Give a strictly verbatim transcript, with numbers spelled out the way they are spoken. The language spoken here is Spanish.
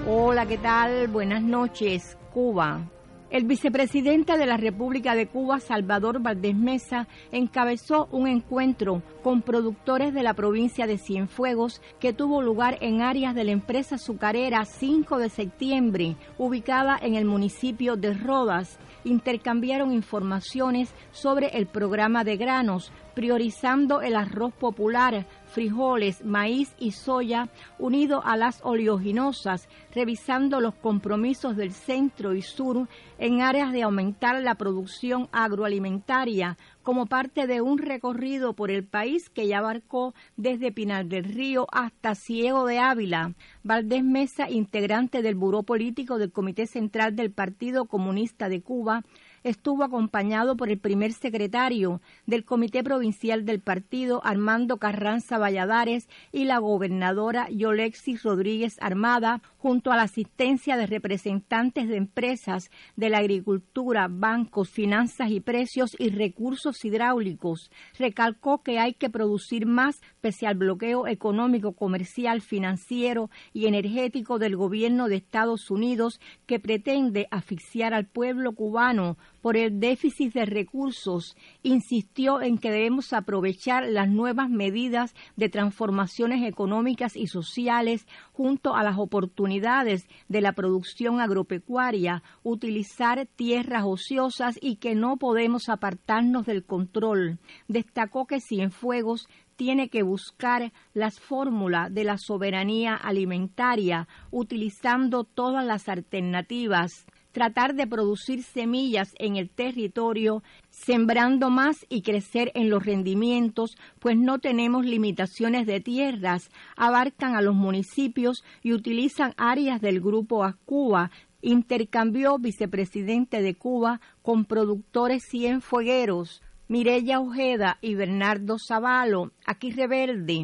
Hola, ¿qué tal? Buenas noches, Cuba. El vicepresidente de la República de Cuba, Salvador Valdés Mesa, encabezó un encuentro con productores de la provincia de Cienfuegos que tuvo lugar en áreas de la empresa azucarera cinco de septiembre, ubicada en el municipio de Rodas. Intercambiaron informaciones sobre el programa de granos, priorizando el arroz popular, frijoles, maíz y soya, unido a las oleaginosas, revisando los compromisos del centro y sur en áreas de aumentar la producción agroalimentaria, como parte de un recorrido por el país que ya abarcó desde Pinar del Río hasta Ciego de Ávila. Valdés Mesa, integrante del Buró Político del Comité Central del Partido Comunista de Cuba, estuvo acompañado por el primer secretario del Comité Provincial del Partido, Armando Carranza Valladares, y la gobernadora Yolexis Rodríguez Armada, junto a la asistencia de representantes de empresas de la agricultura, bancos, finanzas y precios y recursos hidráulicos. Recalcó que hay que producir más pese al bloqueo económico, comercial, financiero y energético del gobierno de Estados Unidos, que pretende asfixiar al pueblo cubano por el déficit de recursos. Insistió en que debemos aprovechar las nuevas medidas de transformaciones económicas y sociales junto a las oportunidades de la producción agropecuaria, utilizar tierras ociosas y que no podemos apartarnos del control. Destacó que Cienfuegos tiene que buscar las fórmulas de la soberanía alimentaria, utilizando todas las alternativas. Tratar de producir semillas en el territorio, sembrando más y crecer en los rendimientos, pues no tenemos limitaciones de tierras, abarcan a los municipios y utilizan áreas del Grupo Ascuba. Intercambió vicepresidente de Cuba con productores cienfuegueros, Mireya Ojeda y Bernardo Zavalo. Aquí Reverde.